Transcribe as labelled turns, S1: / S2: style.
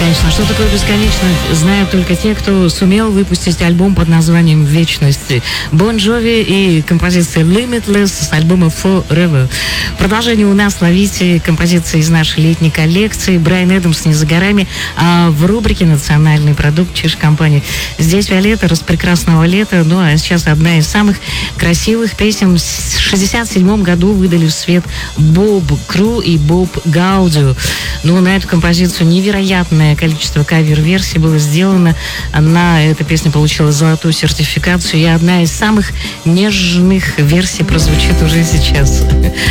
S1: Конечно, что такое бесконечность, знают только те, кто сумел выпустить альбом под названием «Вечность». Бон Джови и композиция «Limitless» с альбома «Forever». Продолжение у нас ловите композиции из нашей летней коллекции. Брайан Эдамс не за горами, а в рубрике «Национальный продукт» Чиж-компании. Здесь Виолетта, распрекрасного лета. Ну, а сейчас одна из самых красивых песен. В 1967 году выдали в свет Боб Кру и Боб Гаудио. Ну, на эту композицию невероятное количество кавер-версий было сделано. Эта песня получила золотую сертификацию, и одна из самых нежных версий прозвучит уже сейчас.